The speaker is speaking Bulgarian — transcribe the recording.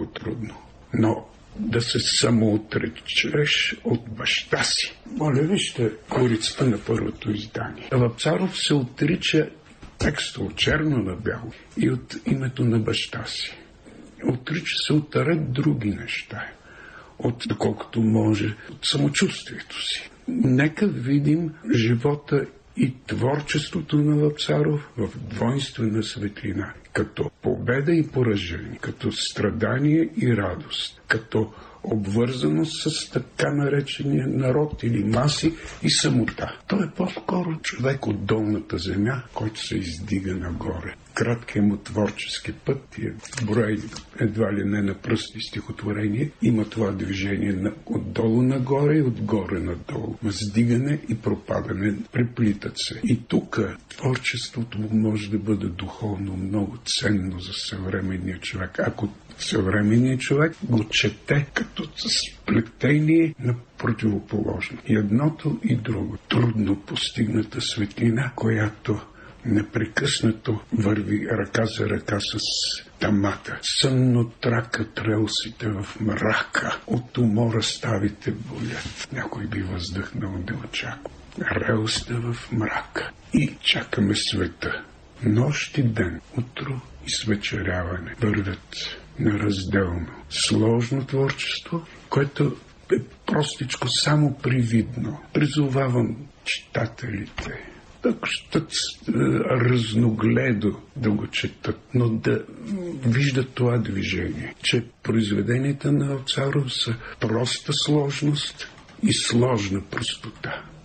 много трудно. Но да се самоотречеш от баща си. Моля, вижте корицата на първото издание. Вапцаров се отрича текста от черно на бяло и от името на баща си. Отрича се от ред други неща. От, доколкото може, от самочувствието си. Нека видим живота и творчеството на Вапцаров в двойствена светлина. Като победа и поражение, като страдание и радост, като обвързаност с така наречения народ или маси и самота. Той е по-скоро човек от долната земя, който се издига нагоре. Краткият му творчески път, брой едва ли не на пръсти стихотворение, има това движение отдолу нагоре и отгоре надолу. Въздигане и пропадане преплитат се. И тук творчеството му може да бъде духовно много ценно за съвременния човек. Ако съвременният човек го чете като сплетение на противоположно. И едното и друго. Трудно постигната светлина, която непрекъснато върви ръка за ръка с тамата. Сънно тракат релсите в мрака. От умора ставите болят. Някой би въздъхнал да очаква. Релсите в мрака. И чакаме света. Нощ и ден, утро и свечеряване вървят неразделно. Сложно творчество, което е простичко само привидно. Призовавам читателите да щат разногледо да го четат, но да виждат това движение, че произведенията на Вапцаров са проста сложност и сложна простота.